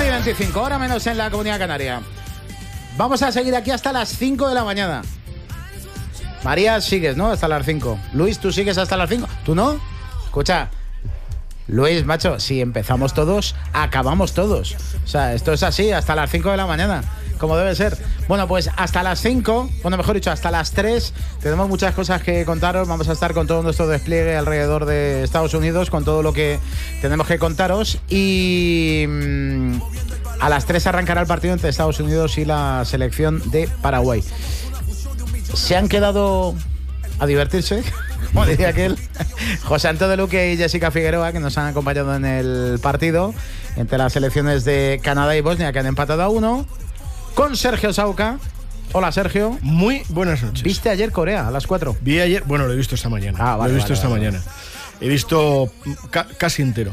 4:25, hora menos en la Comunidad Canaria. Vamos a seguir aquí hasta las 5 de la mañana. María, sigues, ¿no? Hasta las 5. Luis, ¿tú sigues hasta las 5? ¿Tú no? Escucha, Luis, macho, si empezamos todos, acabamos todos. O sea, esto es así, hasta las 5 de la mañana, como debe ser. Bueno, pues hasta las 5, bueno, mejor dicho, hasta las 3, tenemos muchas cosas que contaros. Vamos a estar con todo nuestro despliegue alrededor de Estados Unidos, con todo lo que tenemos que contaros. Y a las 3 arrancará el partido entre Estados Unidos y la selección de Paraguay. Se han quedado a divertirse, como decía aquel, José Antonio Luque y Jessica Figueroa, que nos han acompañado en el partido entre las selecciones de Canadá y Bosnia, que han empatado a 1, con Sergio Sauca. Hola, Sergio. Muy buenas noches. ¿Viste ayer Corea a las 4? Vi ayer, bueno, lo he visto esta mañana. Vale, lo he visto esta mañana. He visto casi entero,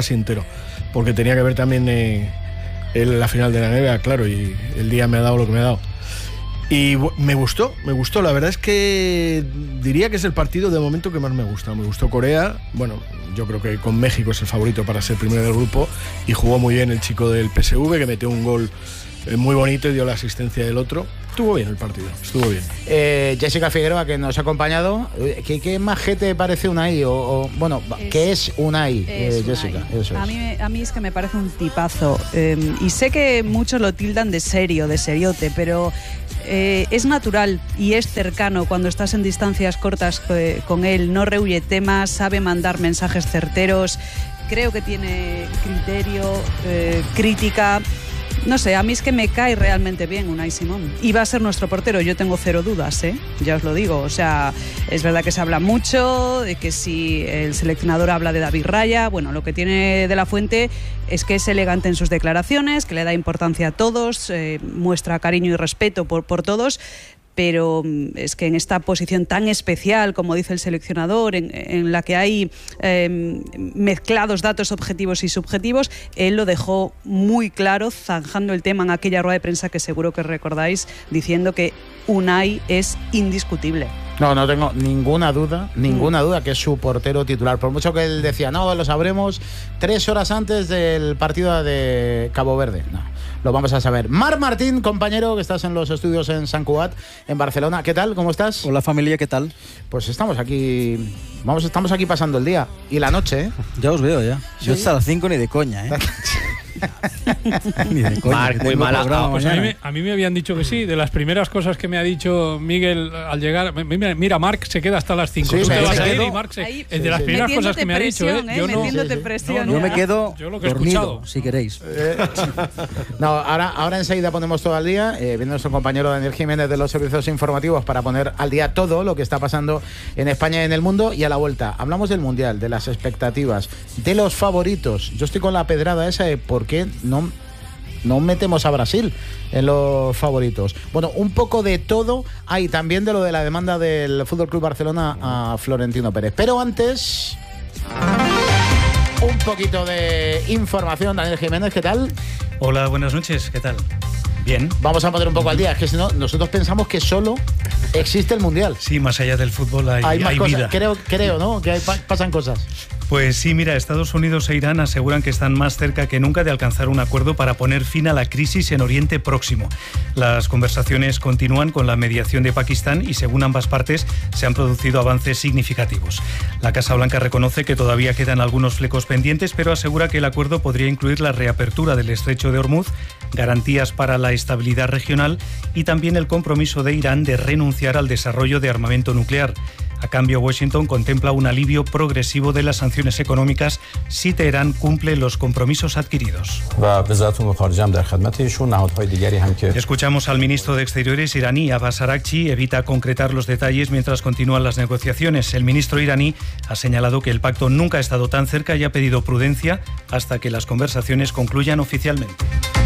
porque tenía que ver también la final de la NBA, claro, y el día me ha dado lo que me ha dado. Y me gustó, la verdad es que diría que es el partido de momento que más me gusta. Me gustó Corea, bueno, yo creo que con México es el favorito para ser primero del grupo, y jugó muy bien el chico del PSV, que metió un gol muy bonito y dio la asistencia del otro. Estuvo bien el partido, estuvo bien. Jessica Figueroa, que nos ha acompañado, ¿qué majete parece Unai? ¿Qué es Unai, Jessica? Eso es. A mí es que me parece un tipazo, y sé que muchos lo tildan de serio, de seriote, pero es natural y es cercano cuando estás en distancias cortas con él. No rehuye temas, sabe mandar mensajes certeros, creo que tiene criterio, crítica. No sé, a mí es que me cae realmente bien Unai Simón. Y va a ser nuestro portero, yo tengo cero dudas, ya os lo digo. O sea, es verdad que se habla mucho de que si el seleccionador habla de David Raya, bueno, lo que tiene De la Fuente es que es elegante en sus declaraciones, que le da importancia a todos, muestra cariño y respeto por todos. Pero es que en esta posición tan especial, como dice el seleccionador, en la que hay mezclados datos objetivos y subjetivos, él lo dejó muy claro, zanjando el tema en aquella rueda de prensa que seguro que recordáis, diciendo que Unai es indiscutible. No tengo ninguna duda que es su portero titular. Por mucho que él decía, no, lo sabremos 3 horas antes del partido de Cabo Verde. No, lo vamos a saber. Marc Martín, compañero, que estás en los estudios en Sant Cugat, en Barcelona. ¿Qué tal? ¿Cómo estás? Hola, familia, ¿qué tal? Pues estamos aquí pasando el día y la noche, ¿eh? Ya os veo, ya. ¿Sí? Yo hasta las 5 ni de coña, ¿eh? Ni de coña. Marc, muy mala. Pues a mí me habían dicho que sí. De las primeras cosas que me ha dicho Miguel al llegar, mira, Marc se queda hasta las 5. Sí, Tú te vas a ir quedo. y Marc se... Es de las primeras cosas que me ha dicho, Yo metiéndote presión. Yo me quedo yo lo que he dormido, escuchado. si queréis. No, ahora enseguida ponemos todo al día. Viene nuestro compañero Daniel Jiménez de los servicios informativos para poner al día todo lo que está pasando en España y en el mundo. Y a la vuelta hablamos del Mundial, de las expectativas, de los favoritos. Yo estoy con la pedrada esa de por qué no metemos a Brasil en los favoritos. Bueno, un poco de todo hay, también de lo de la demanda del FC Barcelona a Florentino Pérez. Pero antes, un poquito de información. Daniel Jiménez, ¿qué tal? Hola, buenas noches, ¿qué tal? Bien. Vamos a poner un poco al día, es que si no, nosotros pensamos que solo existe el Mundial. Sí, más allá del fútbol hay más cosas. vida. Creo, ¿no? Que pasan cosas. Pues sí, mira, Estados Unidos e Irán aseguran que están más cerca que nunca de alcanzar un acuerdo para poner fin a la crisis en Oriente Próximo. Las conversaciones continúan con la mediación de Pakistán y, según ambas partes, se han producido avances significativos. La Casa Blanca reconoce que todavía quedan algunos flecos pendientes, pero asegura que el acuerdo podría incluir la reapertura del estrecho de Hormuz, garantías para la estabilidad regional y también el compromiso de Irán de renunciar al desarrollo de armamento nuclear. A cambio, Washington contempla un alivio progresivo de las sanciones económicas si Teherán cumple los compromisos adquiridos. Escuchamos al ministro de Exteriores iraní, Abbas Araghchi, evita concretar los detalles mientras continúan las negociaciones. El ministro iraní ha señalado que el pacto nunca ha estado tan cerca y ha pedido prudencia hasta que las conversaciones concluyan oficialmente.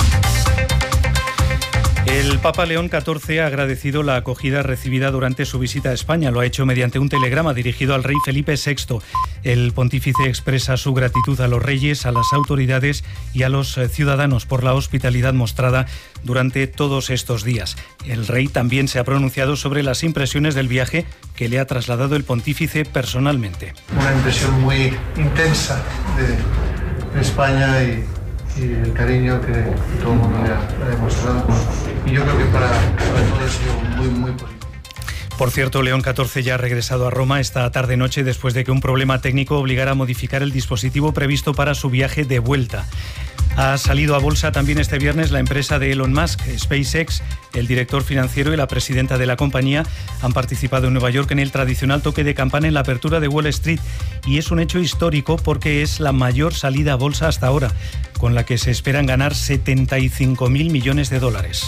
El Papa León XIV ha agradecido la acogida recibida durante su visita a España. Lo ha hecho mediante un telegrama dirigido al rey Felipe VI. El pontífice expresa su gratitud a los reyes, a las autoridades y a los ciudadanos por la hospitalidad mostrada durante todos estos días. El rey también se ha pronunciado sobre las impresiones del viaje que le ha trasladado el pontífice personalmente. Una impresión muy intensa de España y el cariño que todo el mundo le ha demostrado. Y yo creo que para todos ha sido muy positivo. Por cierto, León XIV ya ha regresado a Roma esta tarde-noche después de que un problema técnico obligara a modificar el dispositivo previsto para su viaje de vuelta. Ha salido a bolsa también este viernes la empresa de Elon Musk, SpaceX. El director financiero y la presidenta de la compañía han participado en Nueva York en el tradicional toque de campana en la apertura de Wall Street. Y es un hecho histórico porque es la mayor salida a bolsa hasta ahora, con la que se esperan ganar 75.000 millones de dólares.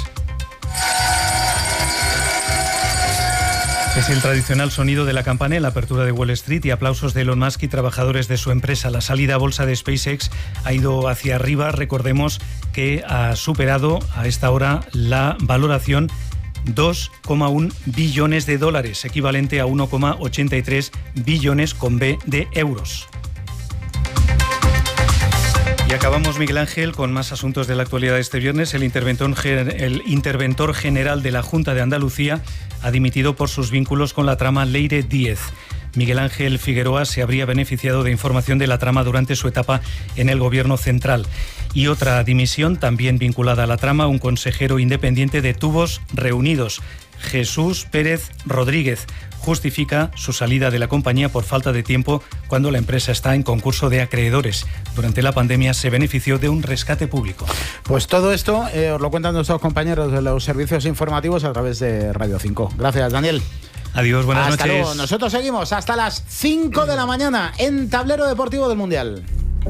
Es el tradicional sonido de la campana en la apertura de Wall Street y aplausos de Elon Musk y trabajadores de su empresa. La salida a bolsa de SpaceX ha ido hacia arriba. Recordemos que ha superado a esta hora la valoración 2,1 billones de dólares, equivalente a 1,83 billones con B de euros. Y acabamos, Miguel Ángel, con más asuntos de la actualidad de este viernes. El interventor general de la Junta de Andalucía ha dimitido por sus vínculos con la trama Leire Díez. Miguel Ángel Figueroa se habría beneficiado de información de la trama durante su etapa en el Gobierno central. Y otra dimisión, también vinculada a la trama, un consejero independiente de Tubos Reunidos, Jesús Pérez Rodríguez, justifica su salida de la compañía por falta de tiempo cuando la empresa está en concurso de acreedores. Durante la pandemia se benefició de un rescate público. Pues todo esto os lo cuentan nuestros compañeros de los servicios informativos a través de Radio 5. Gracias, Daniel. Adiós, buenas noches. Hasta luego. Nosotros seguimos hasta las 5 de la mañana en Tablero Deportivo del Mundial.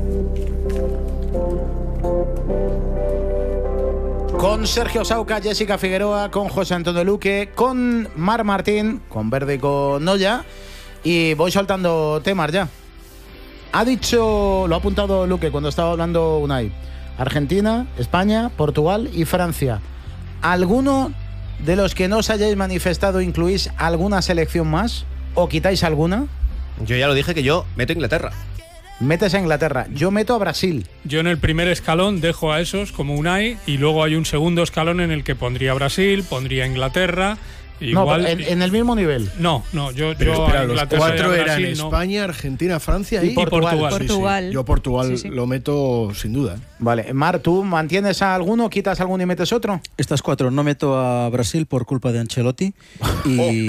Con Sergio Sauca, Jessica Figueroa, con José Antonio Luque, con Mar Martín, con Verde y con Noya. Y voy soltando temas ya. Ha dicho, lo ha apuntado Luque cuando estaba hablando Unai: Argentina, España, Portugal y Francia. ¿Alguno de los que no os hayáis manifestado incluís alguna selección más? ¿O quitáis alguna? Yo ya lo dije que yo meto Inglaterra. Metes a Inglaterra. Yo meto a Brasil. Yo en el primer escalón dejo a esos como Unai y luego hay un segundo escalón en el que pondría Brasil, pondría Inglaterra. Igual, no, en el mismo nivel. No, yo espera, los cuatro eran Brasil, España, Argentina, Francia y Portugal. Portugal. Sí. Yo Portugal Sí. lo meto sin duda. Vale, Mar, ¿tú mantienes a alguno, quitas alguno y metes otro? Estas cuatro no meto a Brasil por culpa de Ancelotti y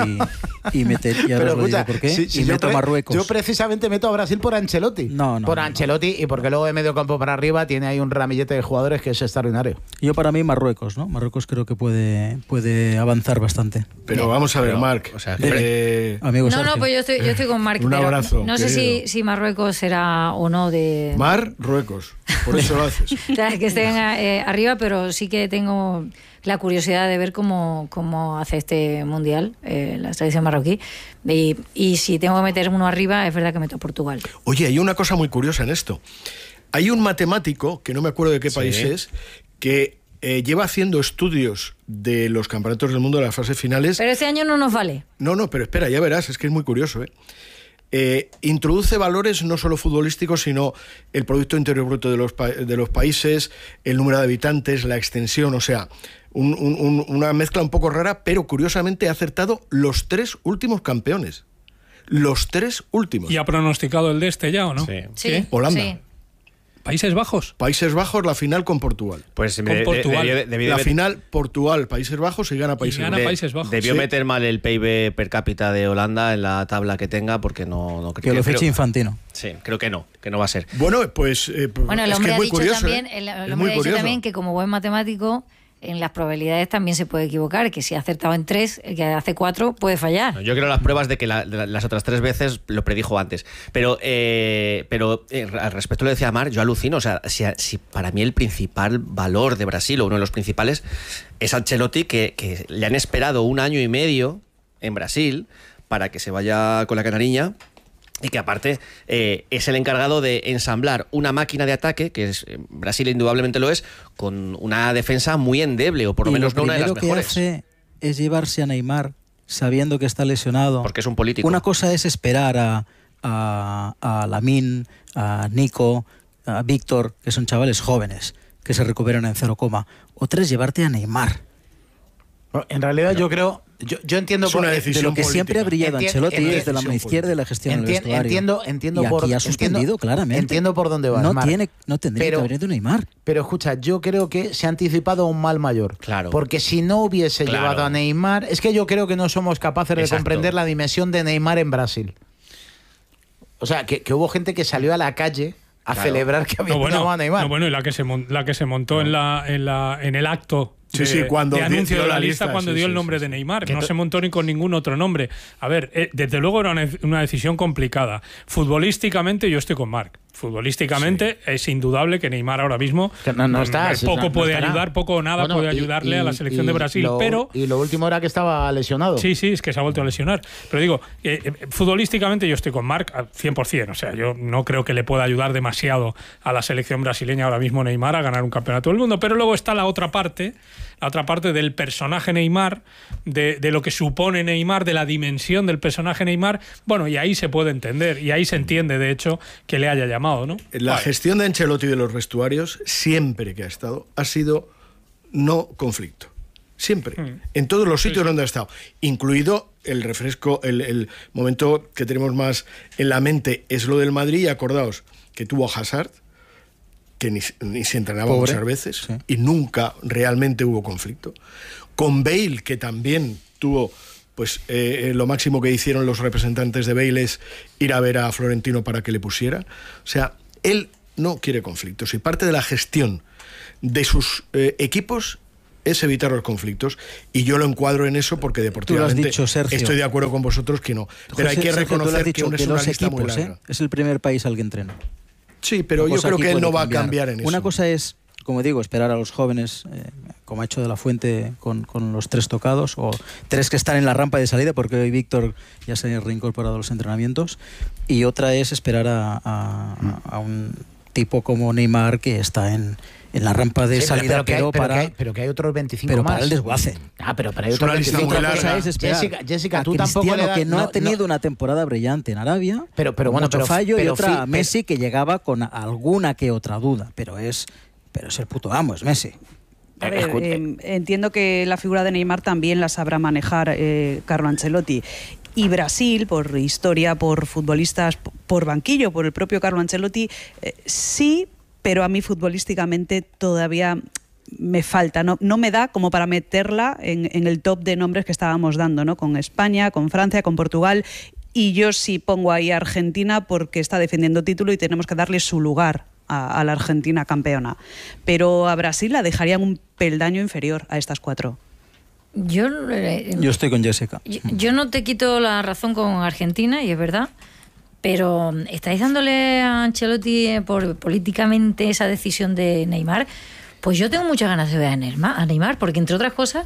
Pero escucha, por qué. si y meto a Marruecos. Yo precisamente meto a Brasil por Ancelotti. No. Por Ancelotti y porque luego de medio campo para arriba tiene ahí un ramillete de jugadores que es extraordinario. Yo para mí Marruecos, ¿no? Marruecos creo que puede avanzar bastante. Pero vamos a ver, Marc. O sea, Amigo No, Sergio. pues yo estoy con Marc. Un abrazo, No sé si Marruecos será o no de... Marruecos, por eso lo haces. que estén arriba, pero sí que tengo la curiosidad de ver cómo hace este mundial la selección marroquí. Y si tengo que meter uno arriba, es verdad que meto a Portugal. Oye, hay una cosa muy curiosa en esto. Hay un matemático, que no me acuerdo de qué país es, que lleva haciendo estudios de los campeonatos del mundo de las fases finales. Pero este año no nos vale. No, pero espera, ya verás, es que es muy curioso. Introduce valores no solo futbolísticos, sino el Producto Interior Bruto de los países, el número de habitantes, la extensión, o sea, una mezcla un poco rara, pero curiosamente ha acertado los 3 últimos campeones. Los 3 últimos. ¿Y ha pronosticado el de este ya o no? Sí. Holanda. Sí. ¿Países Bajos? Países Bajos, la final con Portugal. Pues Con Portugal. La final, Portugal, Países Bajos y gana Países Bajos. Países Bajos. Debió Sí. meter mal el PIB per cápita de Holanda en la tabla que tenga, porque no Que lo fiche Infantino. Sí, creo que no va a ser. Bueno, pues Bueno, el es que hombre es ha muy dicho curioso. también, Es el muy hombre ha dicho curioso. también que como buen matemático, en las probabilidades también se puede equivocar, que si ha acertado en 3, el que hace 4 puede fallar. Yo creo las pruebas de que las otras 3 veces lo predijo antes. Pero al respecto lo decía Mar, yo alucino. O sea, si para mí el principal valor de Brasil, o uno de los principales, es Ancelotti, que le han esperado 1 año y medio en Brasil para que se vaya con la canariña. Y que aparte es el encargado de ensamblar una máquina de ataque, que Brasil indudablemente lo es, con una defensa muy endeble, o por lo menos no una de las Lo primero mejores. que hace es llevarse a Neymar sabiendo que está lesionado. Porque es un político. Una cosa es esperar a Lamine, a Nico, a Víctor, que son chavales jóvenes que se recuperan en 0, otra es llevarte a Neymar. En realidad yo creo, Yo entiendo es una por- decisión De lo que política. siempre ha brillado Ancelotti Enti- es de la mano izquierda de la gestión del Enti- vestuario. entiendo y por aquí ha suspendido claramente. Entiendo por dónde vas, No Marc. tendría Pero- que haber ido Neymar. Pero escucha, yo creo que se ha anticipado a un mal mayor. Claro. Porque si no hubiese Claro. llevado a Neymar, es que yo creo que no somos capaces de Exacto. comprender la dimensión de Neymar en Brasil. O sea, que hubo gente que salió a la calle a Claro. celebrar que había llamado a Neymar. No, bueno, y la que se montó en el acto Sí, sí, cuando de anuncio dio de la la lista, lista, cuando sí, dio el sí, nombre sí, de sí. Neymar. No se montó ni con ningún otro nombre. A ver, desde luego era una decisión complicada. Futbolísticamente yo estoy con Marc. Futbolísticamente es indudable que Neymar ahora mismo Que no está, poco no puede estará. ayudar, poco o nada Bueno, puede ayudarle a la selección de Brasil. Y lo último era que estaba lesionado. Sí, es que se ha vuelto a lesionar. Pero digo, futbolísticamente yo estoy con Marc al 100%. O sea, yo no creo que le pueda ayudar demasiado a la selección brasileña ahora mismo Neymar a ganar un campeonato del mundo. Pero luego está la otra parte del personaje Neymar, de lo que supone Neymar, de la dimensión del personaje Neymar. Bueno, y ahí se puede entender, y ahí se entiende, de hecho, que le haya llamado, ¿no? La gestión de Ancelotti de los vestuarios, siempre que ha estado, ha sido no conflicto. Siempre. En todos los sitios donde ha estado. Incluido el refresco, el momento que tenemos más en la mente es lo del Madrid. Y acordaos que tuvo a Hazard, que ni se entrenaba Pobre. muchas veces, Sí. y nunca realmente hubo conflicto. Con Bale, que también tuvo... Pues lo máximo que hicieron los representantes de Bale es ir a ver a Florentino para que le pusiera. O sea, él no quiere conflictos y parte de la gestión de sus equipos es evitar los conflictos, y yo lo encuadro en eso porque deportivamente dicho, Sergio. estoy de acuerdo con vosotros que no. Pero hay José, que Sergio, tú lo has reconocer dicho, que de es una los lista muy equipos, larga. es el primer país al que entrena. Sí, pero Una yo cosa creo aquí que él puede no va a cambiar en eso. Una cosa es, como digo, esperar a los jóvenes, como ha hecho De La Fuente con los 3 tocados, o 3 que están en la rampa de salida, porque hoy Víctor ya se ha reincorporado a los entrenamientos, y otra es esperar a un tipo como Neymar, que está en la rampa de Sí, salida, pero para que hay otros 25 pero más. para el desguace. Pero hay Es otros una lista 25 muy más. larga. Es esperar Jessica, a tú tampoco le Cristiano, das... que no ha tenido una temporada brillante en Arabia, Pero con bueno, mucho pero- fallo, y pero otra a fi- Messi, que llegaba con alguna que otra duda, pero es el puto amo, es Messi. A ver, entiendo que la figura de Neymar también la sabrá manejar Carlo Ancelotti. Y Brasil, por historia, por futbolistas, por banquillo, por el propio Carlo Ancelotti, sí, pero a mí futbolísticamente todavía me falta, no me da como para meterla en el top de nombres que estábamos dando, ¿no? Con España, con Francia, con Portugal. Y yo sí pongo ahí a Argentina porque está defendiendo título y tenemos que darle su lugar a la Argentina campeona. Pero a Brasil la dejarían un peldaño inferior a estas 4. Yo estoy con Jessica. Yo no te quito la razón con Argentina, y es verdad, pero ¿estáis dándole a Ancelotti políticamente esa decisión de Neymar? Pues yo tengo muchas ganas de ver a Neymar, porque entre otras cosas,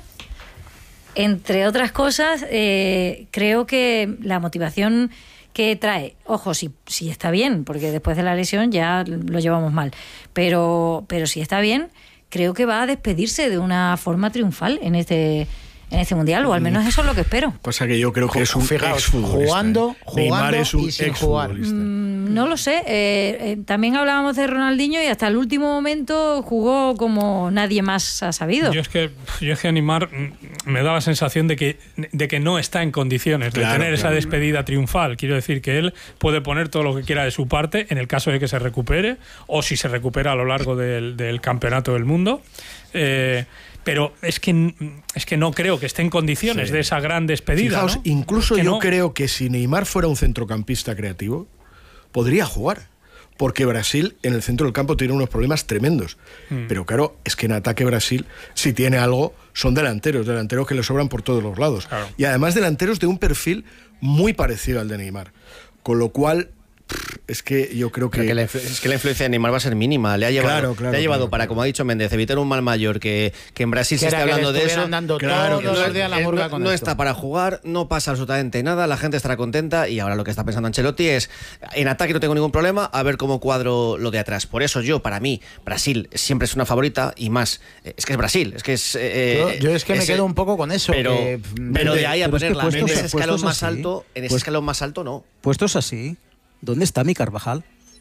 creo que la motivación que trae, ojo, si está bien, porque después de la lesión ya lo llevamos mal, pero si está bien, creo que va a despedirse de una forma triunfal en este Mundial, o al menos eso es lo que espero. Pasa que yo creo que es un Fijaos, exfutbolista. jugando Neymar es un y sin jugar. exfutbolista. No lo sé. También hablábamos de Ronaldinho, y hasta el último momento jugó como nadie más ha sabido. Yo es que a Neymar me da la sensación de que no está en condiciones de tener esa despedida triunfal. Quiero decir que él puede poner todo lo que quiera de su parte en el caso de que se recupere, o si se recupera a lo largo del campeonato del mundo. Pero es que no creo que esté en condiciones de esa gran despedida. Fijaos, ¿no? incluso Que yo no. creo que si Neymar fuera un centrocampista creativo, podría jugar. Porque Brasil en el centro del campo tiene unos problemas tremendos. Pero claro, es que en ataque Brasil, si tiene algo, son delanteros que le sobran por todos los lados. Claro. Y además delanteros de un perfil muy parecido al de Neymar. Con lo cual, es que yo creo que... La influencia de Neymar va a ser mínima. Le ha llevado, para, como ha dicho Méndez, evitar un mal mayor, que en Brasil se está hablando de eso. Dando Claro, todos los días la murga con no esto. está para jugar, no pasa absolutamente nada, la gente estará contenta, y ahora lo que está pensando Ancelotti es: en ataque no tengo ningún problema, a ver cómo cuadro lo de atrás. Por eso para mí, Brasil siempre es una favorita, y más, es que es Brasil, es que es... yo es que me quedo un poco con eso. Pero de ahí a pero es que ponerla puestos- en ese escalón puestos más así, alto, pues- escalón más alto no. Puestos así, ¿dónde está mi Carvajal?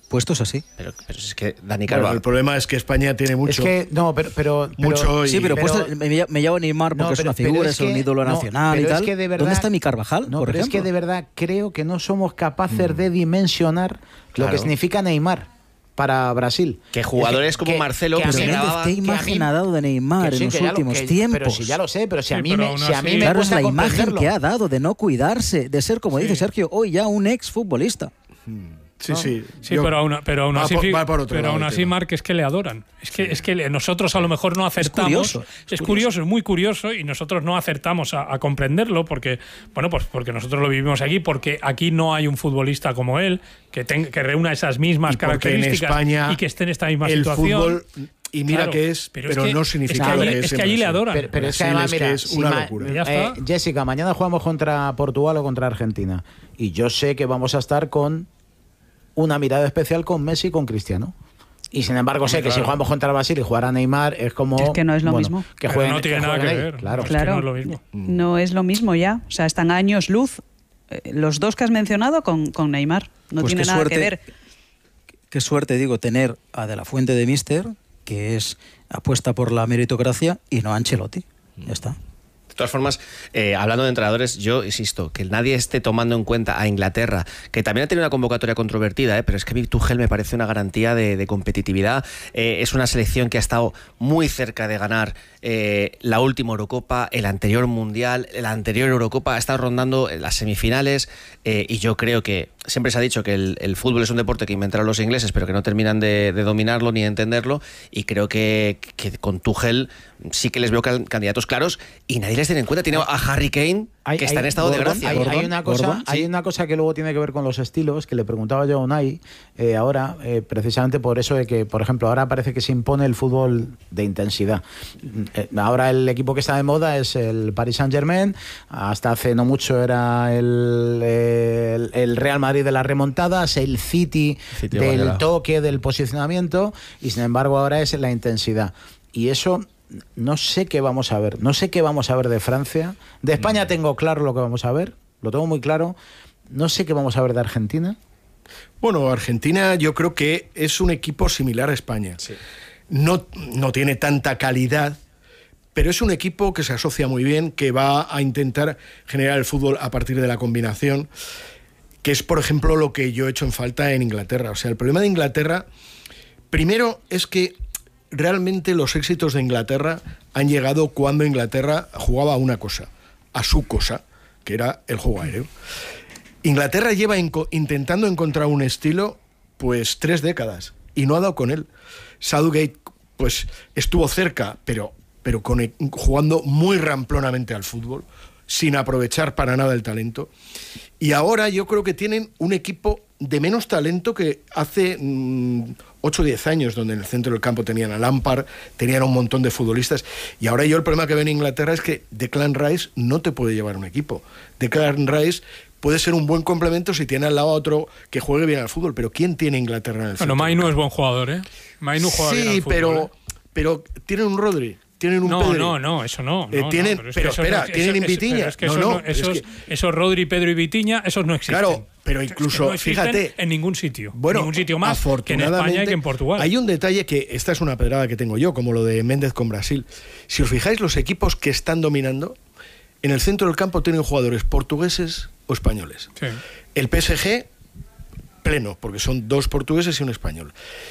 puestos así. Pero es que Dani Bueno, Carvajal. el problema es que España tiene mucho. Es que, no, pero mucho. Sí, pero puestos, me llamo Neymar porque es una figura, es un ídolo nacional y pero tal. Es que de verdad, ¿dónde está mi Carvajal, no, por pero ejemplo? es que de verdad creo que no somos capaces de dimensionar lo que significa Neymar para Brasil. Que jugadores como Marcelo que a que mí- se Méndez, grababan. ¿qué imagen ha dado de Neymar que sí, en los que ya lo- últimos que- tiempos? Pero si ya lo sé, pero si a Sí, mí pero me, aún si a mí así- me Claro, es cuesta la imagen comprenderlo. que ha dado de no cuidarse, de ser, como dice Sergio, hoy ya un ex futbolista. Sí, sí. Sí, Yo- pero aún así, va por otro pero lado aún el así, tema. Marc, es que le adoran. Es que nosotros a lo mejor no acertamos. Es curioso, es muy curioso, y nosotros no acertamos a comprenderlo porque, bueno, pues porque nosotros lo vivimos aquí, porque aquí no hay un futbolista como él que reúna esas mismas Y porque en características España y que esté en esta misma el situación. fútbol, y mira Claro, que es, pero que- no significa es que lo allí, que es. es que allí le adoran. Pero es que Brasil además, mira, es una locura. Ya está. Jessica, mañana jugamos contra Portugal o contra Argentina. Y yo sé que vamos a estar con una mirada especial con Messi y con Cristiano. Y sin embargo sé que si jugamos contra Brasil y jugará Neymar es como... Es que no es lo mismo. Que Pero jueguen, no tiene nada que jueguen ahí, ver. Claro. Es que Claro. no es lo mismo. No es lo mismo ya. O sea, están a años luz los dos que has mencionado con Neymar. No Pues tiene qué nada suerte, que ver. Qué suerte, digo, tener a De La Fuente de Míster, que es apuesta por la meritocracia, y no a Ancelotti. Ya está. De todas formas, hablando de entrenadores, yo insisto, que nadie esté tomando en cuenta a Inglaterra, que también ha tenido una convocatoria controvertida, pero es que a mí Tuchel me parece una garantía de competitividad. Es una selección que ha estado muy cerca de ganar la última Eurocopa, el anterior Mundial, la anterior Eurocopa, ha estado rondando las semifinales, y yo creo que siempre se ha dicho que el fútbol es un deporte que inventaron los ingleses, pero que no terminan de dominarlo ni de entenderlo, y creo que con Tuchel sí que les veo candidatos claros, y nadie les tiene en cuenta. Tiene a Harry Kane, que está en estado de gracia. Hay una cosa que luego tiene que ver con los estilos, que le preguntaba yo a Unai ahora, precisamente por eso de que, por ejemplo, ahora parece que se impone el fútbol de intensidad. Ahora el equipo que está de moda es el Paris Saint-Germain, hasta hace no mucho era el Real Madrid de las remontadas, el City del toque, del posicionamiento, y sin embargo ahora es la intensidad. Y eso... No sé qué vamos a ver. No sé qué vamos a ver de Francia. De España tengo claro lo que vamos a ver. Lo tengo muy claro. No sé qué vamos a ver de Argentina. Bueno, Argentina yo creo que es un equipo similar a España. Sí. No tiene tanta calidad, pero es un equipo que se asocia muy bien, que va a intentar generar el fútbol a partir de la combinación, que es, por ejemplo, lo que yo he hecho en falta en Inglaterra. O sea, el problema de Inglaterra, primero, es que realmente los éxitos de Inglaterra han llegado cuando Inglaterra jugaba a una cosa, a su cosa, que era el juego aéreo. Inglaterra lleva intentando encontrar un estilo pues 3 décadas y no ha dado con él. Southgate pues estuvo cerca, pero jugando muy ramplonamente al fútbol, sin aprovechar para nada el talento. Y ahora yo creo que tienen un equipo de menos talento que hace 8 o 10 años, donde en el centro del campo tenían a Lampard, tenían un montón de futbolistas. Y ahora yo el problema que veo en Inglaterra es que Declan Rice no te puede llevar un equipo. Declan Rice puede ser un buen complemento si tiene al lado a otro que juegue bien al fútbol, pero ¿quién tiene Inglaterra en el centro? Bueno, Mainu es buen jugador, ¿eh? Mainu juega bien al fútbol, pero tienen un Rodri. Tienen un Pedri. Eso no. Tienen, pero espera, tienen Vitinha. Esos Rodri, Pedro y Vitinha, esos no existen. Claro, pero incluso, no existen fíjate, en ningún sitio. Bueno, en ningún sitio más que en España y que en Portugal. Hay un detalle que, esta es una pedrada que tengo yo, como lo de Méndez con Brasil. Si os fijáis, los equipos que están dominando, en el centro del campo tienen jugadores portugueses o españoles. Sí. El PSG, pleno, porque son 2 portugueses y un español.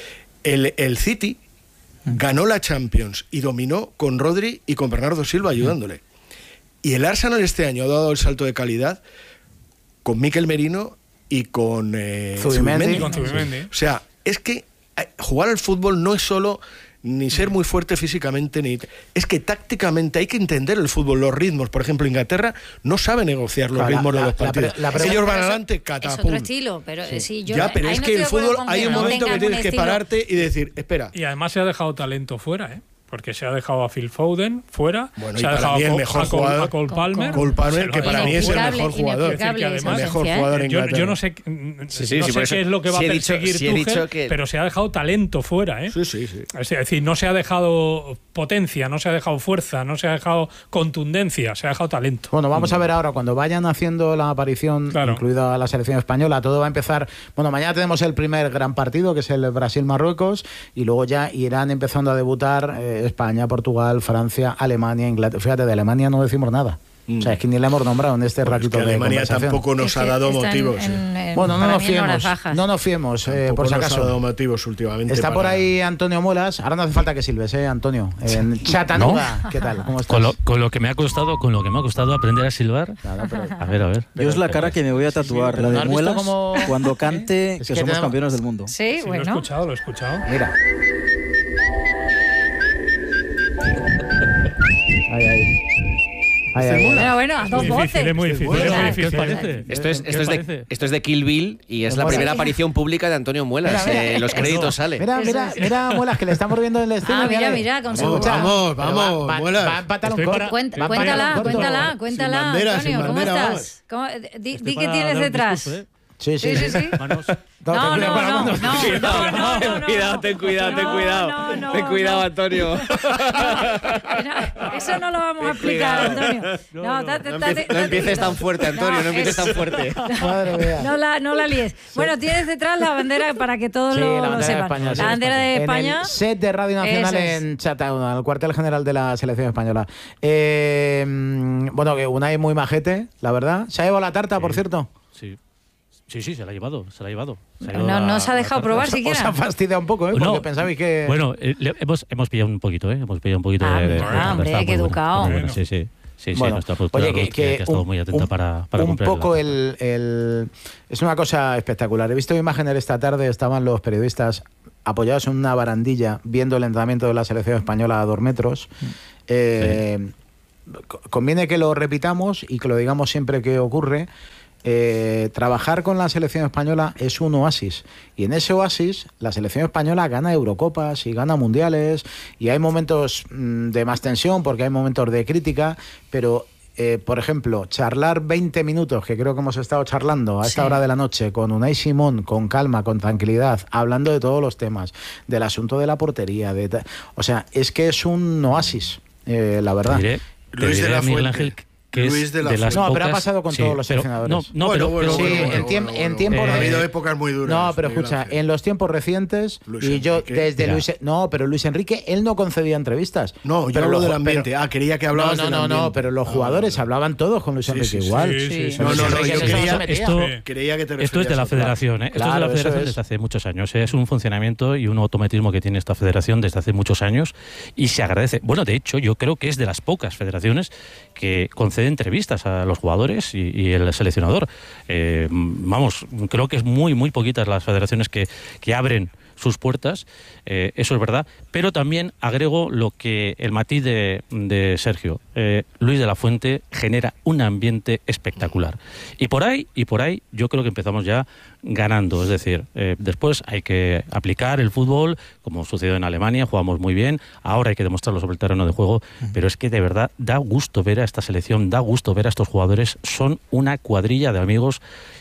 El City ganó la Champions y dominó con Rodri y con Bernardo Silva ayudándole. Y el Arsenal este año ha dado el salto de calidad con Mikel Merino y con Zubimendi. O sea, es que jugar al fútbol no es solo ni ser muy fuerte físicamente, es que tácticamente hay que entender el fútbol, los ritmos. Por ejemplo, Inglaterra no sabe negociar los ritmos de los partidos. Ellos van adelante, catapum. Es otro estilo, pero sí, yo ya, pero es que el fútbol hay un momento que tienes que pararte y decir, espera. Y además se ha dejado talento fuera, ¿eh? porque se ha dejado a Phil Foden fuera, Bueno, se y ha para dejado mí el mejor jugador, a Cole Palmer. Cole Palmer, que Se lo para ha mí es el Inexplicable, mejor jugador. inexplicable Que además, el mejor ausencia, jugador en Inglaterra. Yo no sé, Sí, no sí, sé por eso qué es lo que va a sí he dicho- perseguir sí he dicho Tuchel, que- pero se ha dejado talento fuera, ¿eh? Sí. Es decir, no se ha dejado potencia, no se ha dejado fuerza, no se ha dejado contundencia, se ha dejado talento. Bueno, vamos a ver ahora, cuando vayan haciendo la aparición, Claro. incluida la selección española, todo va a empezar. Bueno, mañana tenemos el primer gran partido, que es el Brasil-Marruecos, y luego ya irán empezando a debutar España, Portugal, Francia, Alemania, Inglaterra. Fíjate, de Alemania no decimos nada. O sea, es que ni le hemos nombrado en este Pues ratito que de Alemania conversación. tampoco nos Es ha que dado está motivos. Bueno, no para nos mí en horas fiemos, bajas. no nos fiemos, Tampoco por si nos ha acaso. dado motivos últimamente. Está por para- ahí Antonio Muelas. Ahora no hace falta que silbes, Antonio. En Chattanooga. ¿Qué tal? ¿Cómo estás? Con lo que me ha costado aprender a silbar. Nada, pero- A ver. Yo es la cara que me voy a tatuar, la ¿no de has visto Muelas, cómo- cuando cante Es que que somos tenemos- campeones del mundo. Sí, Sí, lo he bueno. escuchado. Mira. Ay. Bueno, a dos Es muy difícil, voces. es muy difícil. Bueno, es muy ¿Qué os difícil. parece? Esto es de Kill Bill y es la Mola. primera aparición pública de Antonio Muelas. Mira. Los créditos salen. Mira, Muelas, que le estamos viendo en el estreno. Mira, con su... Vamos, Muelas. Va en pantalón Estoy corto. para- Va en pantalón corto. Cuéntala, Sin bandera, Antonio, sin ¿cómo bandera, estás? ¿Cómo- Di Estoy qué para tienes dar un detrás. discurso, ¿eh? Sí. Sí. Manos. No. Ten cuidado, ten cuidado. No, Ten cuidado, no. Antonio. Eso no lo vamos a explicar, Antonio. No empieces tan fuerte, Antonio, no empieces tan fuerte. Madre mía. No la líes. Bueno, tienes detrás la bandera para que todos Sí, lo la bandera de sepan. España, sí. La bandera de En España. el set de Radio Nacional Eso es. en Chattanooga, el cuartel general de la selección española. Bueno, que Unai muy majete, la verdad. ¿Se ha llevado la tarta, por cierto? Sí, se la ha llevado. No se ha dejado probar Os siquiera. ha fastidiado un poco, ¿eh? Porque pensabais que... Bueno, hemos pillado un poquito, ¿eh? Hemos pillado un poquito de hombre, está qué muy bueno, educado. muy bueno, sí. Bueno, nuestra productora oye, Ruth, que ha estado muy atenta para un cumplir poco la- es una cosa espectacular. He visto imágenes esta tarde, estaban los periodistas apoyados en una barandilla viendo el entrenamiento de la selección española a 2 metros. Conviene que lo repitamos y que lo digamos siempre que ocurre. Trabajar con la selección española es un oasis, y en ese oasis la selección española gana Eurocopas y gana Mundiales, y hay momentos de más tensión porque hay momentos de crítica, pero por ejemplo, charlar 20 minutos, que creo que hemos estado charlando a esta hora de la noche con Unai Simón, con calma, con tranquilidad, hablando de todos los temas, del asunto de la portería, o sea, es que es un oasis, la verdad. Te Luis diré de la a Miguel Fuente. Ángel que Luis es de la de las Fuente. No, pero ha pocas- pasado con sí, todos los pero- seleccionadores. No, pero Sí, en tiempos Ha de- habido épocas muy duras. No, pero Miguel escucha, Ángel. en los tiempos recientes, Luis y yo Enrique. desde Mira. Luis... No, pero Luis Enrique, él no concedía entrevistas. No, yo pero hablo los- del ambiente. pero- Quería que hablabas del No, ambiente. pero los jugadores hablaban todos con Luis Enrique sí, igual. sí, sí. Pero No, Luis no, Enrique yo en eso no quería- se metía. esto- Creía que te Esto es de la referías a- federación, ¿eh? Esto es de Claro, la eso federación es. desde hace muchos años. Es un funcionamiento y un automatismo que tiene esta federación desde hace muchos años y se agradece. Bueno, de hecho, yo creo que es de las pocas federaciones que concede entrevistas a los jugadores y el seleccionador. Vamos, creo que es muy poquitas las federaciones que abren sus puertas, eso es verdad, pero también agrego lo que el matiz de Sergio. Luis de la Fuente genera un ambiente espectacular. Y por ahí yo creo que empezamos ya ganando, es decir, después hay que aplicar el fútbol, como sucedió en Alemania, jugamos muy bien, ahora hay que demostrarlo sobre el terreno de juego, pero es que de verdad da gusto ver a esta selección, da gusto ver a estos jugadores, son una cuadrilla de amigos.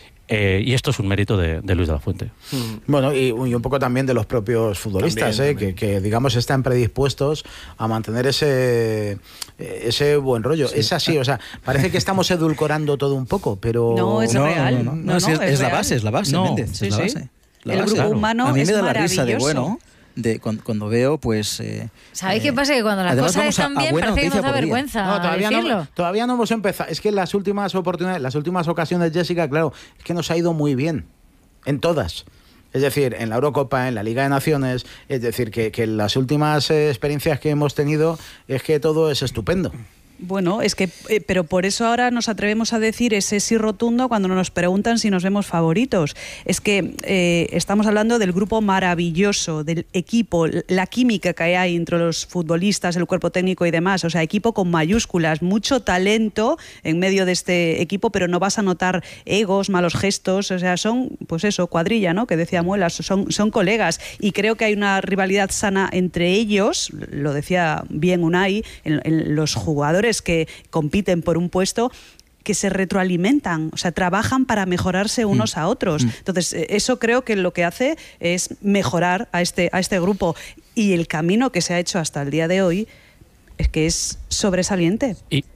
Y esto es un mérito de Luis de la Fuente. Bueno, y un poco también de los propios futbolistas, También. Que digamos están predispuestos a mantener ese buen rollo. Sí. Es así, o sea, parece que estamos edulcorando todo un poco, pero... No, es real. No, es la real. base, No, Méndez, sí, es la sí. base. La El base. grupo humano a mí es me da la risa de maravilloso. bueno cuando veo, pues... ¿Sabéis qué pasa? Que cuando las además cosas vamos están a bien buena parece que nos da noticia por día. vergüenza No, decirlo. todavía no hemos empezado. Es que en las últimas oportunidades, las últimas ocasiones, Jessica, claro, es que nos ha ido muy bien. En todas. Es decir, en la Eurocopa, en la Liga de Naciones, es decir, que las últimas experiencias que hemos tenido es que todo es estupendo. Bueno, es que, pero por eso ahora nos atrevemos a decir ese sí rotundo cuando nos preguntan si nos vemos favoritos. Es que estamos hablando del grupo maravilloso, del equipo, la química que hay entre los futbolistas, el cuerpo técnico y demás. O sea, equipo con mayúsculas, mucho talento en medio de este equipo, pero no vas a notar egos, malos gestos. O sea, son, pues eso, cuadrilla, ¿no? Que decía Muelas, son colegas. Y creo que hay una rivalidad sana entre ellos, lo decía bien Unai, en los jugadores que compiten por un puesto, que se retroalimentan, o sea, trabajan para mejorarse unos a otros. Entonces, eso creo que lo que hace es mejorar a este grupo. Y el camino que se ha hecho hasta el día de hoy es que es sobresaliente. Y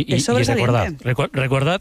recordad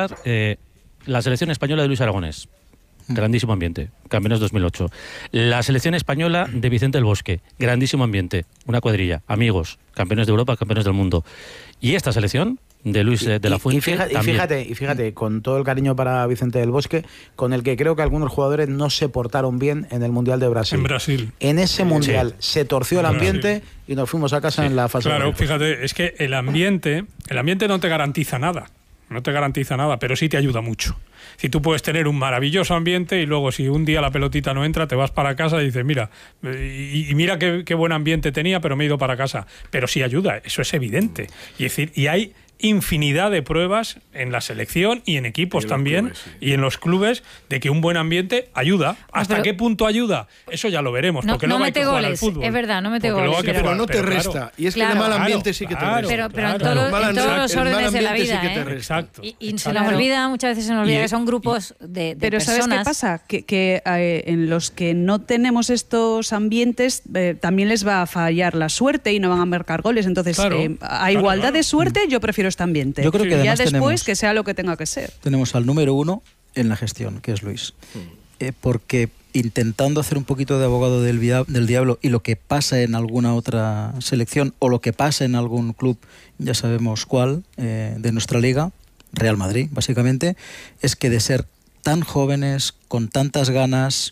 la selección española de Luis Aragonés. Grandísimo ambiente, campeones 2008. La selección española de Vicente del Bosque, grandísimo ambiente, una cuadrilla, amigos, campeones de Europa, campeones del mundo. Y esta selección de Luis de la Fuente. Y fíjate, con todo el cariño para Vicente del Bosque, con el que creo que algunos jugadores no se portaron bien en el Mundial de Brasil. En Brasil. En ese Mundial se torció el ambiente y nos fuimos a casa en la fase. Claro, fíjate, es que el ambiente no te garantiza nada. No te garantiza nada, pero sí te ayuda mucho. Si tú puedes tener un maravilloso ambiente y luego si un día la pelotita no entra, te vas para casa y dices, mira, y mira qué buen ambiente tenía, pero me he ido para casa. Pero sí ayuda, eso es evidente. Y hay infinidad de pruebas en la selección y en equipos también, y en los clubes, de que un buen ambiente ayuda. ¿Hasta qué punto ayuda? Eso ya lo veremos, porque luego hay que jugar al fútbol. Es verdad, no mete goles. Pero no te resta. Y es que el mal ambiente sí que te resta. Pero en todos los órdenes de la vida, Exacto. Y se nos olvida, muchas veces que son grupos de pero personas. ¿sabes qué pasa? Que en los que no tenemos estos ambientes también les va a fallar la suerte y no van a marcar goles. Entonces, a igualdad de suerte, yo prefiero este ambiente. Yo creo que además ya después que sea lo que tenga que ser. Tenemos al número uno en la gestión, que es Luis. Porque intentando hacer un poquito de abogado del diablo, y lo que pasa en alguna otra selección o lo que pasa en algún club, ya sabemos cuál, de nuestra liga, Real Madrid, básicamente, es que de ser tan jóvenes, con tantas ganas,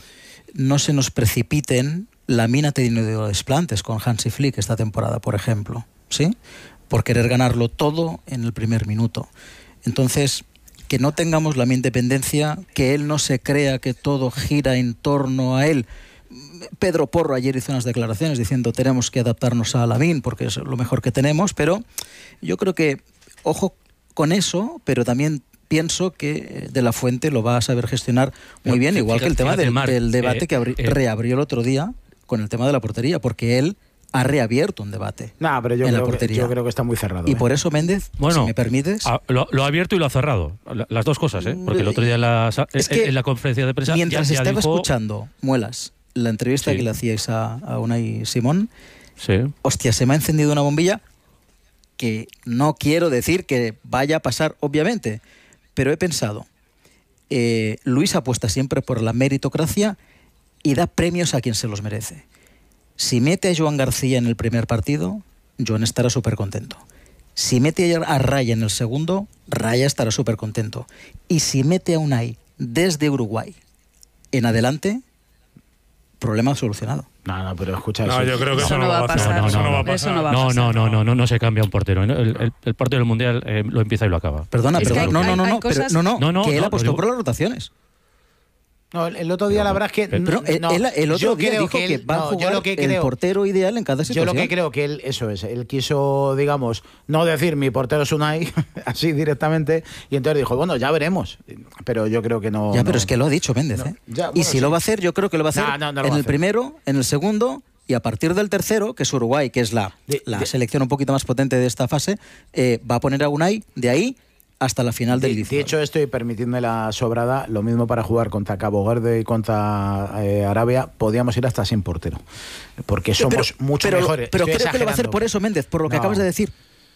no se nos precipiten la mina de desplantes con Hansi Flick esta temporada, por ejemplo, ¿sí? Por querer ganarlo todo en el primer minuto. Entonces, que no tengamos la independencia, que él no se crea que todo gira en torno a él. Pedro Porro ayer hizo unas declaraciones diciendo tenemos que adaptarnos a Lamine porque es lo mejor que tenemos, pero yo creo que, ojo con eso, pero también pienso que De la Fuente lo va a saber gestionar muy bien, igual que el tema del debate que reabrió el otro día con el tema de la portería, porque él ha reabierto un debate pero yo creo que está muy cerrado. Y por eso, Méndez, si me permites... Lo ha abierto y lo ha cerrado. Las dos cosas, porque el otro día en la conferencia de prensa... Mientras estaba escuchando, Muelas, la entrevista que le hacíais a Unai Simón, hostia, se me ha encendido una bombilla que no quiero decir que vaya a pasar, obviamente, pero he pensado, Luis apuesta siempre por la meritocracia y da premios a quien se los merece. Si mete a Joan García en el primer partido, Joan estará súper contento. Si mete a Raya en el segundo, Raya estará súper contento. Y si mete a Unai desde Uruguay en adelante, problema solucionado. No, pero escucha eso. No, yo creo que eso no va a pasar. No se cambia un portero. El portero del Mundial lo empieza y lo acaba. Perdona, que él apostó por las rotaciones. No, el otro día la verdad es que... Pero el otro día dijo que va a jugar el portero ideal en cada situación. Yo lo que creo que él, él quiso, digamos, no decir mi portero es Unai, así directamente, y entonces dijo, bueno, ya veremos. Pero yo creo que no... pero es que lo ha dicho Méndez, y si lo va a hacer, yo creo que lo va a hacer en el primero, en el segundo, y a partir del tercero, que es Uruguay, que es la selección un poquito más potente de esta fase, va a poner a Unai de ahí hasta la final del De hecho, estoy permitiendo la sobrada, lo mismo para jugar contra Cabo Verde y contra Arabia, podíamos ir hasta sin portero, porque somos mucho mejores. Pero creo que lo va a hacer por eso, Méndez, por lo que acabas de decir.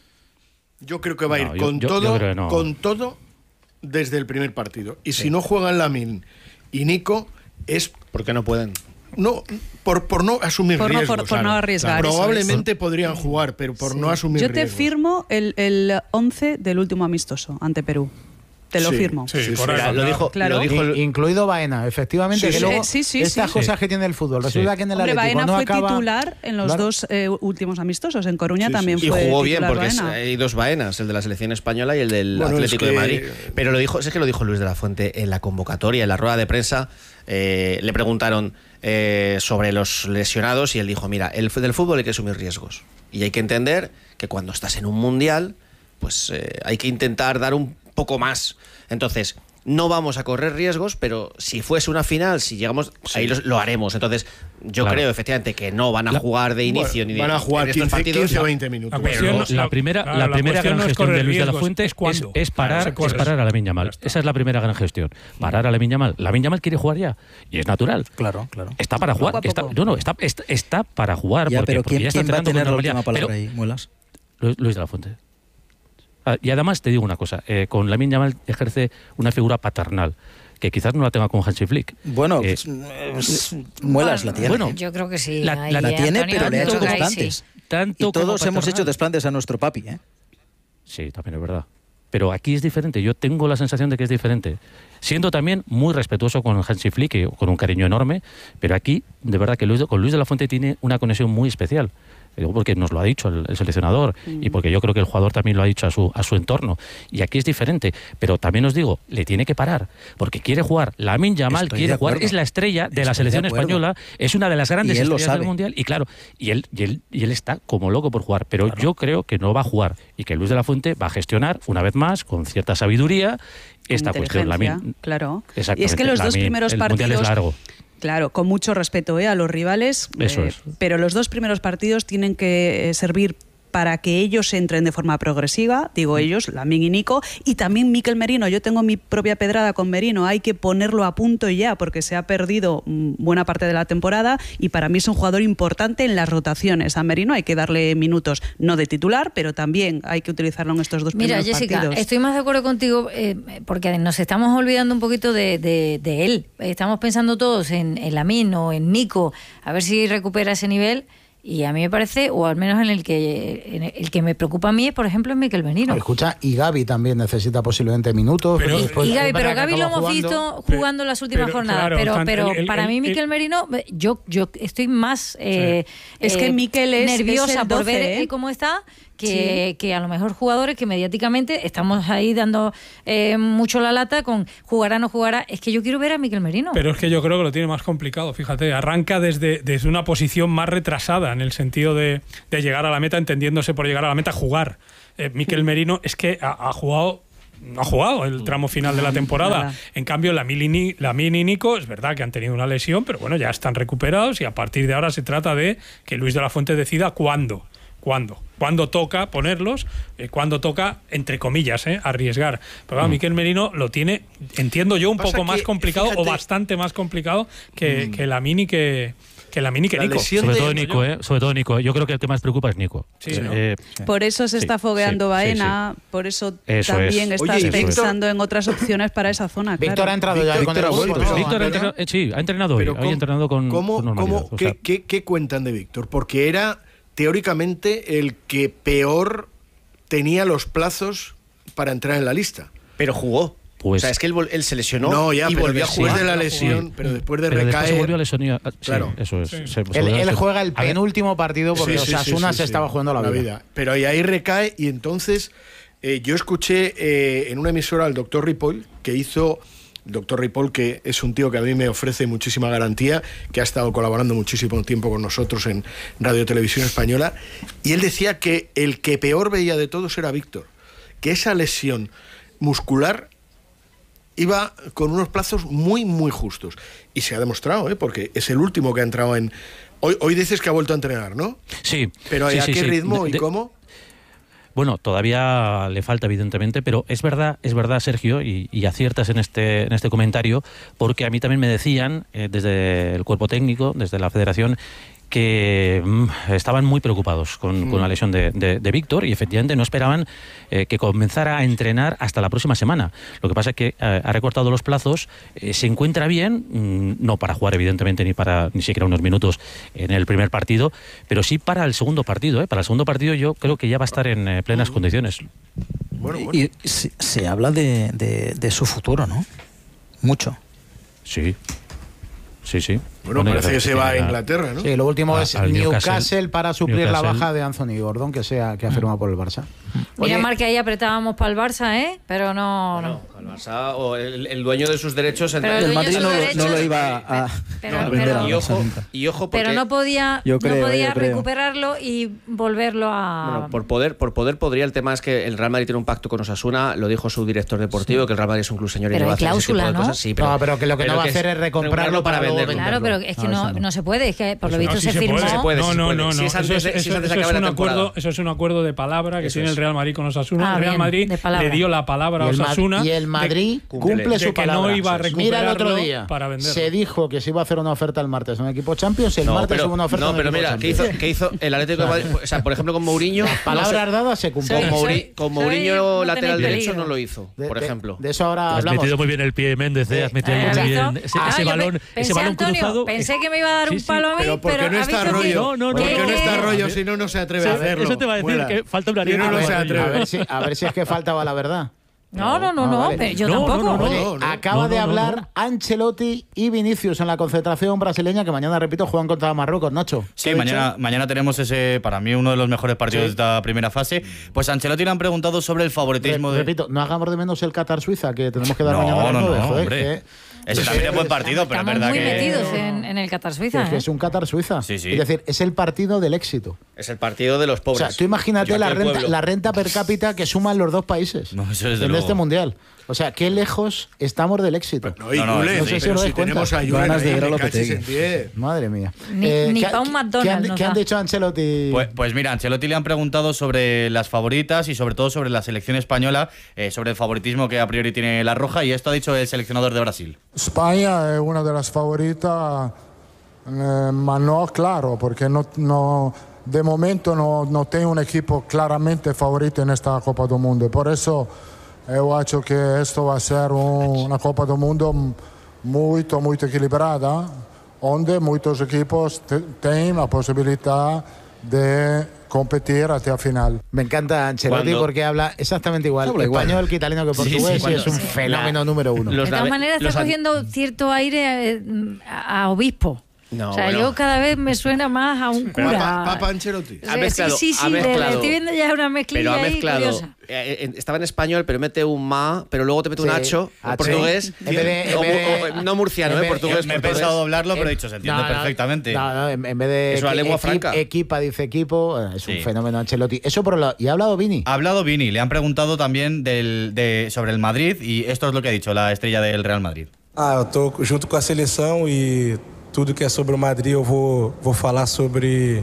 Yo creo que va a ir con todo desde el primer partido. Y si no juegan Lamine y Nico, es porque no pueden. No, por no asumir riesgos. Por no arriesgar. Probablemente podrían jugar, pero por no asumir riesgos. Yo te firmo el 11 del último amistoso ante Perú. Te lo firmo. Lo dijo, claro. lo dijo incluido Baena, efectivamente. Que luego estas cosas que tiene el fútbol. Resulta que en el Atlético Baena no fue acaba... titular en los dos últimos amistosos. En Coruña también fue. Y jugó bien, titular porque Baena. hay dos Baenas, el de la selección española y el del Atlético de Madrid. Pero lo dijo, es que lo dijo Luis de la Fuente en la convocatoria, en la rueda de prensa. Le preguntaron sobre los lesionados y él dijo: mira, del fútbol hay que asumir riesgos. Y hay que entender que cuando estás en un mundial, pues hay que intentar dar un poco más. Entonces, no vamos a correr riesgos, pero si fuese una final, si llegamos, ahí lo haremos. Entonces, yo creo efectivamente que no van a jugar de inicio ni de van a jugar 15 o 20 minutos. La primera gran gestión de Luis de la Fuente es parar a Lamine Yamal. Esa es la primera gran gestión. Parar a Lamine Yamal. Lamine Yamal quiere jugar ya. Y es natural. Claro. Está para jugar. Está para jugar. Ya, pero porque ¿quién va a tener la última palabra pero, ahí, Muelas? Luis de la Fuente. Y además te digo una cosa, con Lamine Yamal ejerce una figura paternal que quizás no la tenga con Hansi Flick. Bueno, Muelas la tiene. Bueno, yo creo que sí. La tiene, Antonio, pero le ha hecho creo que desplantes. Tanto y todos hemos paternal. hecho desplantes a nuestro papi, ¿eh? Sí, también es verdad. Pero aquí es diferente, yo tengo la sensación de que es diferente. Siendo también muy respetuoso con Hansi Flick, y con un cariño enorme, pero aquí, de verdad, que con Luis de la Fuente tiene una conexión muy especial. Porque nos lo ha dicho el seleccionador y porque yo creo que el jugador también lo ha dicho a su entorno. Y aquí es diferente. Pero también os digo, le tiene que parar. Porque quiere jugar. Lamine Yamal quiere jugar. Es la estrella de la selección española. Es una de las grandes estrellas del Mundial. Y claro, y él está como loco por jugar. Pero yo creo que no va a jugar. Y que Luis de la Fuente va a gestionar, una vez más, con cierta sabiduría, esta cuestión. Lamine. Claro. Y es que los dos primeros partidos... El Mundial es largo. Claro, con mucho respeto a los rivales, pero los dos primeros partidos tienen que servir para que ellos entren de forma progresiva, digo ellos, Lamine y Nico, y también Mikel Merino. Yo tengo mi propia pedrada con Merino, hay que ponerlo a punto ya, porque se ha perdido buena parte de la temporada y para mí es un jugador importante en las rotaciones. A Merino hay que darle minutos, no de titular, pero también hay que utilizarlo en estos dos primeros partidos. Mira, Jessica, estoy más de acuerdo contigo, porque nos estamos olvidando un poquito de él. Estamos pensando todos en Lamine o en Nico, a ver si recupera ese nivel. Y a mí me parece, o al menos en el que me preocupa a mí es, por ejemplo, en Mikel Merino. Escucha, y Gavi también necesita posiblemente minutos. Pero Gavi lo hemos visto jugando las últimas jornadas. Pero para mí Mikel Merino, yo estoy más es que Mikel es nerviosa el 12, por ver cómo está. Que a lo mejor jugadores que mediáticamente estamos ahí dando mucho la lata con jugará o no jugará. Es que yo quiero ver a Mikel Merino. Pero es que yo creo que lo tiene más complicado, fíjate. Arranca desde una posición más retrasada en el sentido de llegar a la meta, entendiéndose por llegar a la meta, jugar. Mikel Merino es que ha jugado el tramo final de la temporada. En cambio, Lamine y Nico, es verdad que han tenido una lesión, pero bueno, ya están recuperados y a partir de ahora se trata de que Luis de la Fuente decida cuándo toca ponerlos, cuándo toca, entre comillas, arriesgar. Pero Mikel Merino lo tiene, entiendo yo, un poco más complicado, fíjate, o bastante más complicado que Lamine y que Nico. Sobre todo Nico. Yo creo que el que más preocupa es Nico. Por eso se está fogueando Baena, por eso también estás pensando en otras opciones para esa zona. Víctor ha entrado ya con el vuelto. Víctor ha entrenado hoy. Ha entrenado con normalidad. ¿Qué cuentan de Víctor? Porque era teóricamente el que peor tenía los plazos para entrar en la lista. Pero jugó. Pues, o sea, es que él se lesionó y volvió a jugar. Después de la lesión, pero después de recaer... Después se volvió a lesionar. Claro. Eso es. Sí. Él juega el penúltimo partido porque Osasuna se estaba jugando la vida. Pero ahí recae y entonces yo escuché en una emisora al doctor Ripoll, que hizo... Doctor Ripoll, que es un tío que a mí me ofrece muchísima garantía, que ha estado colaborando muchísimo tiempo con nosotros en Radio Televisión Española, y él decía que el que peor veía de todos era Víctor, que esa lesión muscular iba con unos plazos muy, muy justos. Y se ha demostrado, porque es el último que ha entrado en... Hoy dices que ha vuelto a entrenar, ¿no? Sí. ¿Pero a qué ritmo y cómo? Bueno, todavía le falta, evidentemente, pero es verdad, Sergio, y aciertas en este comentario, porque a mí también me decían, desde el cuerpo técnico, desde la federación, que estaban muy preocupados con la lesión de Víctor y efectivamente no esperaban que comenzara a entrenar hasta la próxima semana. Lo que pasa es que ha recortado los plazos, se encuentra bien, no para jugar evidentemente ni siquiera unos minutos en el primer partido, pero sí para el segundo partido. Para el segundo partido yo creo que ya va a estar en plenas condiciones. Y se habla de su futuro, ¿no? Mucho. Sí. Bueno, parece que se va a Inglaterra, ¿no? Sí, lo último es al Newcastle para suplir la Newcastle. baja de Anthony Gordon, que ha firmado por el Barça. Mira, Oye, Marc, que ahí apretábamos para el Barça, ¿eh? Pero no. El Barça, o el dueño de sus derechos. Pero el El dueño de Madrid sus derechos- no lo iba a vender a la Barça nunca. Y ojo, porque Pero no podía, Yo creo. recuperarlo y volverlo a. bueno, por poder podría. El tema es que el Real Madrid tiene un pacto con Osasuna, lo dijo su director deportivo, que el Real Madrid es un club señor y Pero no va a hay hacer ese tipo cláusula, de ¿no? cosas. Sí, pero que lo que no va a hacer es recomprarlo para luego venderlo. Claro, pero es que no se puede, es que por lo visto No, sí se firmó. puede. No. Si es Eso antes de- si es antes de acabar la temporada. Eso es un acuerdo de palabra que Eso tiene es. el Real Madrid con Osasuna. Ah, El Real bien, Madrid de palabra. le dio la palabra a Osasuna. y el Madrid cumple de su que palabra. no iba a Mira el otro recuperarlo día. para venderlo. Se dijo que se iba a hacer una oferta el martes en un equipo Champions. El martes hubo una oferta en un pero equipo mira, Champions. ¿qué hizo el Atlético de Madrid? O sea, por ejemplo, con Mourinho. Palabras dadas se cumplieron. Con Mourinho no lateral tenéis derecho peligro. no lo hizo, por ejemplo. De eso ahora Has hablamos. metido muy bien el pie, Méndez, has metido ahí muy bien ese balón, Pensé, Antonio, cruzado. Pensé que me iba a dar un palo a mí, Pero ¿por qué no ha está visto que- rollo? No, ¿Por qué no que- está rollo si no se atreve a hacerlo? Eso te va a decir, Fuera. que falta una Que no ariete. se atreve. A ver si es que faltaba la verdad. No, vale. pero yo No, tampoco. no, Oye, no, acaba de hablar Ancelotti y Vinicius en la concentración brasileña que mañana, repito, juegan contra Marruecos, Nacho. Sí, mañana tenemos ese, para mí, uno de los mejores partidos de esta primera fase. Pues a Ancelotti le han preguntado sobre el favoritismo de... Repito, no hagamos de menos el Qatar-Suiza, que tenemos que dar mañana a las No, 9, joder, hombre. Ese también es buen partido, pero es Estamos verdad muy que... metidos en el Qatar Suiza. que es un Qatar-Suiza. Sí, sí. Es decir, es el partido del éxito. Es el partido de los O pobres. sea, tú imagínate El la partido del renta, pueblo. la renta per cápita que suman los dos países No, eso desde en luego. este mundial. O sea, qué lejos estamos del éxito. No, y No, Julen, no sé si pero os si dais cuenta. tenemos a Julen Ganas de ahí, ver a me Lopetegui. cachis en pie. Madre mía. Ni ¿qué pa' un McDonald's nos ¿Qué han da. dicho Ancelotti? Pues mira, a Ancelotti le han preguntado sobre las favoritas y sobre todo sobre la selección española, sobre el favoritismo que a priori tiene la Roja, y esto ha dicho el seleccionador de Brasil. España es una de las favoritas, ma no claro, porque de momento no tengo un equipo claramente favorito en esta Copa del Mundo. Por eso yo acho que esto va a ser una Copa del Mundo muy equilibrada, donde muchos equipos tienen la posibilidad de competir hasta el final. Me encanta Ancelotti Cuando- porque habla exactamente igual español que italiano que portugués y es un fenómeno número uno. Los De todas nave- maneras, los está an- cogiendo cierto aire a obispo. No, o sea, bueno. yo cada vez me suena más a un Pero cura. Papa Ancelotti. Ha mezclado, sí, ha le mezclado. estoy viendo ya una mezclilla Pero ha ahí mezclado. curiosa. Estaba en español, pero mete un ma, pero luego te mete un Sí, hacho, H. portugués. En vez de- no murciano, en vez- portugués. Me he portugués. pensado doblarlo, pero he dicho, se entiende No, no, perfectamente. No, en vez de Es una lengua franca. equipa dice equipo, es un Sí. fenómeno Ancelotti. Eso por un lado. ¿Y ha hablado Vini? Ha hablado Vini, le han preguntado también sobre el Madrid, y esto es lo que ha dicho la estrella del Real Madrid. Eu tô junto com a seleção e tudo que é sobre o Madrid eu vou falar sobre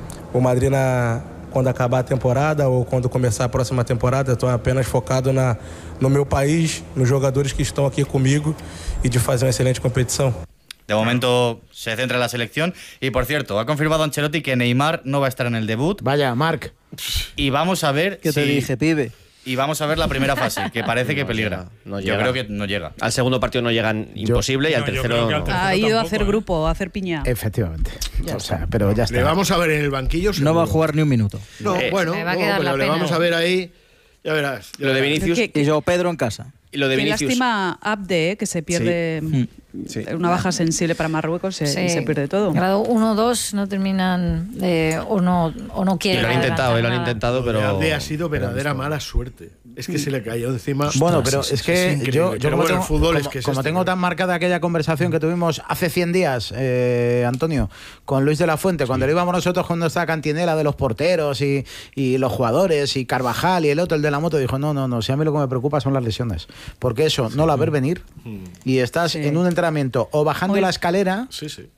o Madrid quando acabar a temporada ou quando começar a próxima temporada. Estou apenas focado no meu país, nos jogadores que estão aqui comigo e de fazer uma excelente competição. De momento se centra en la selección. Y por cierto, ha confirmado Ancelotti que Neymar no va a estar en el debut. Vaya, Marc. Y vamos a ver ¿Qué te dije, pibe? Y vamos a ver la primera fase, que parece que peligra. no Yo llega. creo que no llega. Al segundo partido no llegan imposible y al no, yo tercero. creo que al tercero Ha ido a tampoco, hacer grupo, a hacer piña. Efectivamente. O sea, pero ya está. Le vamos a ver en el banquillo. No va a seguro. jugar ni un minuto. No, bueno, me va a no, quedar pero la le pena. vamos a ver ahí. Ya verás. ya Lo de verás. Vinicius. Que- Y yo, Pedro en casa. Y lo de Qué Vinicius. lástima Abde, que se pierde Sí. una baja sensible para Marruecos y se pierde todo. Grado 1 o 2 no terminan o no Y quieren. lo han intentado, adelantar lo han nada. intentado, pero. Abde ha sido verdadera mala suerte. Es que se le cayó encima. Bueno, pero es que increíble. yo Pero como, bueno, tengo, el fútbol es como- que es como este, tengo ¿no? tan marcada aquella conversación que tuvimos hace 100 días, Antonio, con Luis de la Fuente, cuando le íbamos nosotros con nuestra cantinela de los porteros y los jugadores y Carvajal y el otro, el de la moto, dijo, no, si a mí lo que me preocupa son las lesiones. Porque eso, no la ver venir y estás en un entrenamiento o bajando Hoy- la escalera Sí, sí.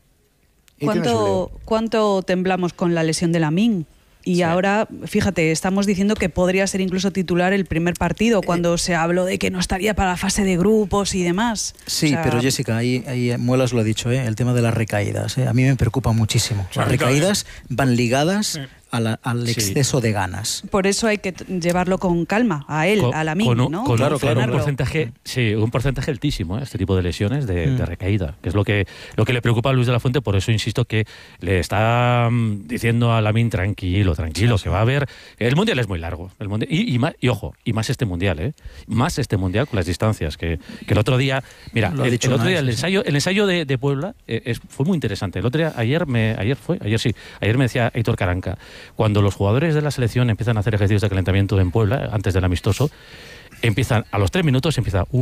y tienes un lío. ¿Cuánto temblamos con la lesión de Lamine? Y ahora, fíjate, estamos diciendo que podría ser incluso titular el primer partido, cuando se habló de que no estaría para la fase de grupos y demás. Sí, O sea, pero Jessica, ahí Muelas lo ha dicho, el tema de las recaídas. A mí me preocupa muchísimo. Las recaídas van ligadas al exceso de ganas. Por eso hay que llevarlo con calma, a él, a la misma, ¿no? Con un porcentaje, sí, un porcentaje altísimo, este tipo de lesiones de recaída, que es lo que le preocupa a Luis de la Fuente. Por eso insisto que le está diciendo a Lamine tranquilo, que va a haber. El Mundial es muy largo, el mundial, y ojo, y más este Mundial, más este Mundial con las distancias, que el otro día, mira, el otro día el ensayo de Puebla fue muy interesante. El otro día, ayer me decía Aitor Caranca, cuando los jugadores de la selección empiezan a hacer ejercicios de calentamiento en Puebla, antes del amistoso, empiezan a los 3 minutos,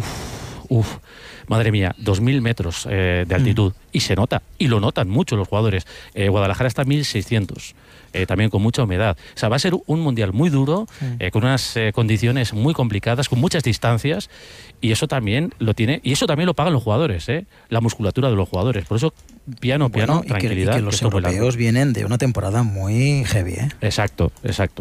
madre mía, 2.000 metros de altitud, y se nota, y lo notan mucho los jugadores. Guadalajara está a 1.600, también con mucha humedad. O sea, va a ser un Mundial muy duro, con unas condiciones muy complicadas, con muchas distancias, y eso también lo tiene, y eso también lo pagan los jugadores, la musculatura de los jugadores. Por eso, piano, tranquilidad. Y que los europeos vienen de una temporada muy heavy, Exacto.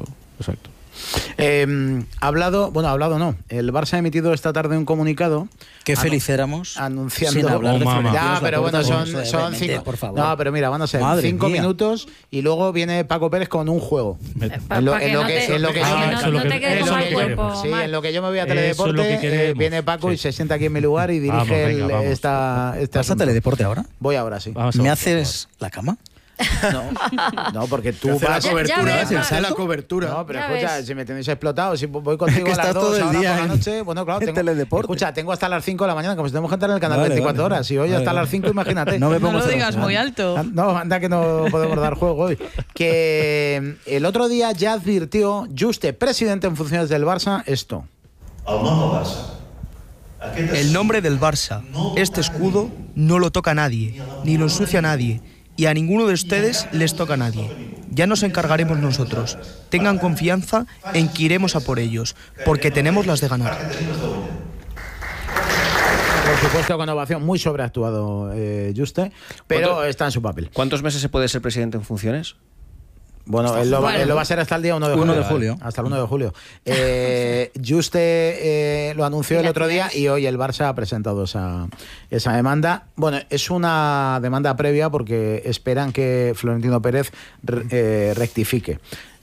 Hablado no. El Barça ha emitido esta tarde un comunicado. Qué feliz éramos. Anunciando. Sin hablar de ya, pero bueno, son 5. Por favor. No, pero mira, van a ser 5 minutos y luego viene Paco Pérez con un juego. En lo que yo me voy a Teledeporte, viene Paco y se sienta aquí en mi lugar y dirige esta ¿Vas a Teledeporte ahora? Voy ahora, sí. ¿Me haces la cama? No, porque tú vas a la cobertura. No, pero escucha, si me tenéis explotado, si voy contigo a las 2 todo el día por la noche, bueno, claro, tengo hasta las 5 de la mañana, como si tenemos que entrar en el canal 24 horas. Si hoy hasta las 5, imagínate. No lo digas muy alto. No, anda que no podemos dar juego hoy. Que el otro día ya advirtió Juste, presidente en funciones del Barça, esto. El nombre del Barça, este escudo, no lo toca nadie, ni lo ensucia nadie. Y a ninguno de ustedes les toca a nadie. Ya nos encargaremos nosotros. Tengan confianza en que iremos a por ellos, porque tenemos las de ganar. Por supuesto, con ovación, muy sobreactuado Juste, pero está en su papel. ¿Cuántos meses se puede ser presidente en funciones? Bueno, él lo va a ser hasta el día 1 de julio. Hasta el 1 de julio. Juste lo anunció el otro día y hoy el Barça ha presentado esa demanda. Bueno, es una demanda previa porque esperan que Florentino Pérez rectifique.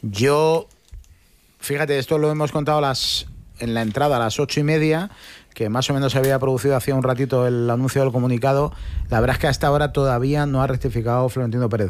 Fíjate, esto lo hemos contado en la entrada a las 8:30, que más o menos se había producido hacía un ratito el anuncio del comunicado. La verdad es que hasta ahora todavía no ha rectificado Florentino Pérez.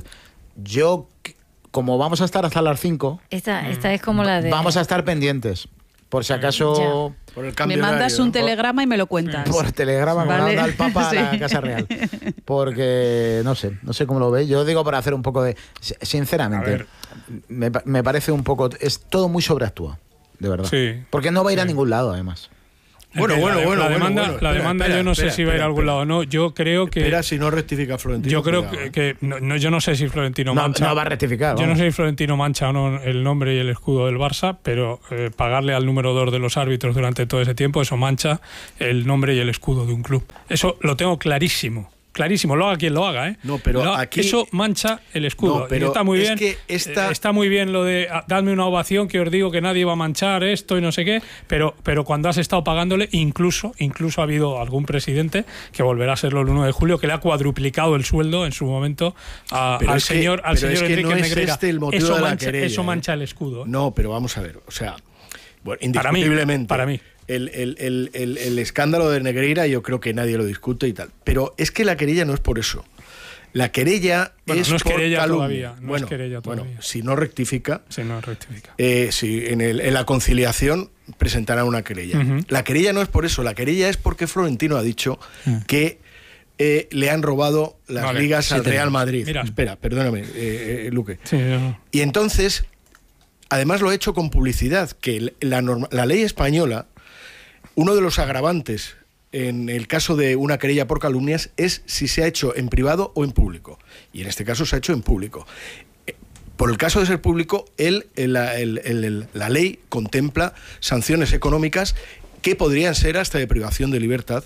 Como vamos a estar hasta las 5, esta es como la de... Vamos a estar pendientes, por si acaso... Por el cambio me mandas horario, un telegrama y me lo cuentas. Por telegrama me manda el Papa a la Casa Real. Porque no sé cómo lo veis. Yo digo para hacer un poco de... Sinceramente, me parece un poco... Es todo muy sobreactuado, de verdad. Sí. Porque no va a ir a ningún lado, además. La demanda yo no sé si va a ir a algún lado o no. Yo creo que... Espera si no rectifica Florentino. Yo creo que yo no sé si Florentino mancha... No va a rectificar. Yo no sé si Florentino mancha o no el nombre y el escudo del Barça, pero pagarle al número 2 de los árbitros durante todo ese tiempo, eso mancha el nombre y el escudo de un club. Eso lo tengo clarísimo. Lo haga quien lo haga, No, pero aquí eso mancha el escudo. No, pero está muy es bien. Que está muy bien lo de dadme una ovación, que os digo que nadie va a manchar esto y no sé qué, pero cuando has estado pagándole, incluso ha habido algún presidente que volverá a serlo el 1 de julio, que le ha cuadruplicado el sueldo en su momento al señor Enrique Negreira. Eso mancha el escudo. No, pero vamos a ver, o sea, bueno, indiscutiblemente. Para mí. El escándalo de Negreira yo creo que nadie lo discute y tal. Pero es que la querella no es por eso. La querella es no es por querella calumnia. todavía. Bueno, si no rectifica, si en la conciliación presentará una querella. La querella no es por eso. La querella es porque Florentino ha dicho que le han robado las ligas al Real Madrid. Mira. Espera, perdóname, Luque. Sí, y entonces, además lo ha hecho con publicidad, que la ley española, uno de los agravantes en el caso de una querella por calumnias es si se ha hecho en privado o en público. Y en este caso se ha hecho en público. Por el caso de ser público, la ley contempla sanciones económicas que podrían ser hasta de privación de libertad,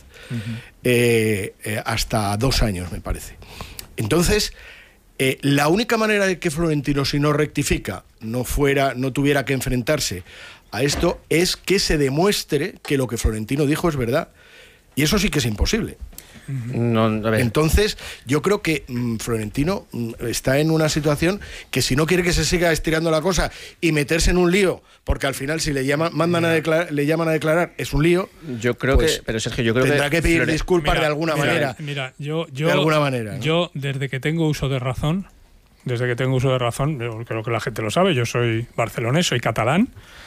hasta 2 años, me parece. Entonces, la única manera de que Florentino, si no rectifica, no tuviera que enfrentarse a esto, es que se demuestre que lo que Florentino dijo es verdad. Y eso sí que es imposible. No, a ver. Entonces, yo creo que Florentino está en una situación que si no quiere que se siga estirando la cosa y meterse en un lío, porque al final si le llaman a declarar es un lío. Yo creo pues, que, pero Sergio, yo creo tendrá que pedir disculpas Mira, de alguna manera. Mira, yo de alguna manera, ¿no? Yo desde que tengo uso de razón, yo creo que la gente lo sabe, yo soy barcelonés, soy catalán.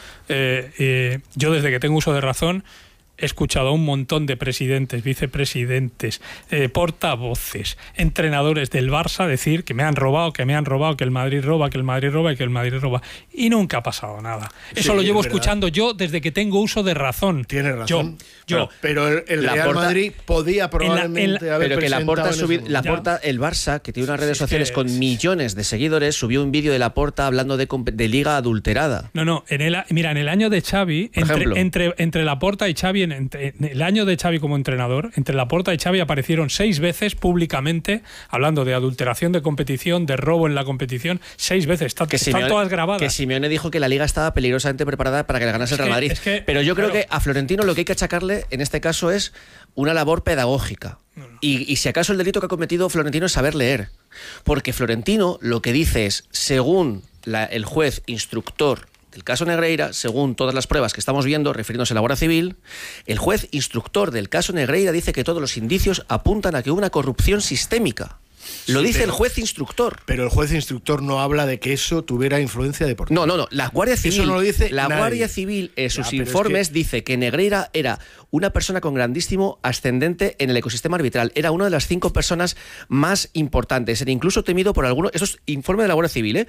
Yo desde que tengo uso de razón he escuchado a un montón de presidentes, vicepresidentes, portavoces, entrenadores del Barça decir que me han robado, que el Madrid roba, que el Madrid roba y que el Madrid roba. Y nunca ha pasado nada. Eso Sí, lo llevo es verdad. escuchando yo desde que tengo uso de razón. Tienes razón. Yo. Pero el Real Laporta- Madrid podía probablemente haber Pero que presentado Laporta, el Barça, que tiene unas redes sociales con millones de seguidores, subió un vídeo de Laporta hablando de liga adulterada. No, en el año de Xavi, entre Laporta y Xavi, en el año de Xavi como entrenador, entre Laporta y Xavi aparecieron 6 veces públicamente hablando de adulteración de competición, de robo en la competición, 6 veces. Están todas grabadas. Que Simeone dijo que la liga estaba peligrosamente preparada para que le ganase el Real Madrid. Pero yo creo que a Florentino lo que hay que achacarle en este caso es una labor pedagógica. Y si acaso el delito que ha cometido Florentino es saber leer. Porque Florentino lo que dice es, según el juez instructor del caso Negreira, según todas las pruebas que estamos viendo, refiriéndose a la Guardia Civil, el juez instructor del caso Negreira dice que todos los indicios apuntan a que hubo una corrupción sistémica. Lo dice el juez instructor. Pero el juez instructor no habla de que eso tuviera influencia deportiva. No. La Guardia Civil, eso no lo dice la nadie. Guardia Civil en sus pero informes dice que Negreira era una persona con grandísimo ascendente en el ecosistema arbitral. Era una de las 5 personas más importantes. Era incluso temido por algunos. Eso es informe de la Guardia Civil.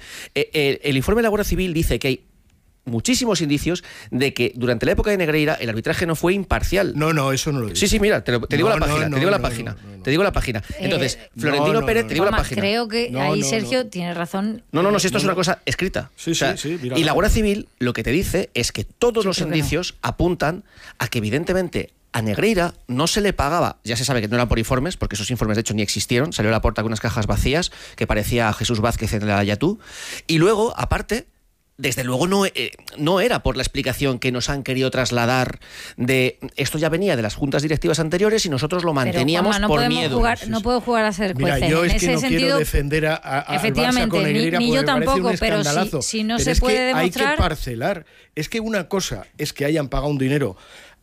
El informe de la Guardia Civil dice que hay muchísimos indicios de que durante la época de Negreira el arbitraje no fue imparcial. No, eso no lo dice. Sí, mira, te digo la página. Te digo la página. Entonces, Florentino Pérez, te digo la Juanma, página. creo que ahí Sergio tiene razón. No, si esto es una cosa escrita. Sí, mira. Y la Guardia Civil lo que te dice es que todos los indicios apuntan a que evidentemente a Negreira no se le pagaba, ya se sabe que no eran por informes, porque esos informes de hecho ni existieron, salió a la puerta con unas cajas vacías que parecía a Jesús Vázquez en la Yatú, y luego, aparte, desde luego no era por la explicación que nos han querido trasladar de esto ya venía de las juntas directivas anteriores y nosotros lo manteníamos Juanma, por miedo. No puedo jugar a ser jueces. Mira, yo es en que ese no sentido, quiero defender al Barça con Negreira ni porque yo me parece tampoco, un pero escandalazo. si no Pero se es puede que demostrar... hay que parcelar. Es que una cosa es que hayan pagado un dinero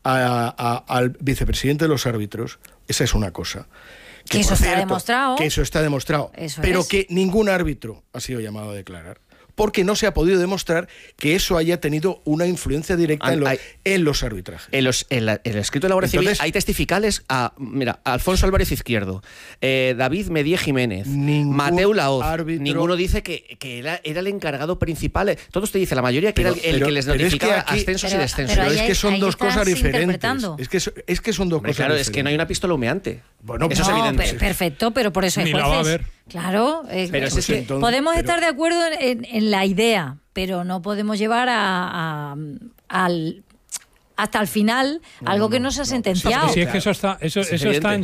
al vicepresidente de los árbitros, esa es una cosa. Que eso está demostrado. Que eso está demostrado. Pero que ningún árbitro ha sido llamado a declarar. Porque no se ha podido demostrar que eso haya tenido una influencia directa en los arbitrajes. En el escrito de la Guardia Civil hay testificales a Alfonso Álvarez Izquierdo, David Medie Jiménez, Mateu Laoz. Ninguno dice que era el encargado principal. Todos te dicen, la mayoría, que era el que les notificaba ascensos y descensos. Pero es que son dos cosas diferentes. Es que son dos cosas Claro, diferentes. es que no hay una pistola humeante. Bueno, eso es evidente. Perfecto, pero por eso hay Ni jueces. la va a haber. Claro, Pero es que podemos estar de acuerdo en la idea, pero no podemos llevar hasta el final algo que no se ha sentenciado. Sí, es que eso está en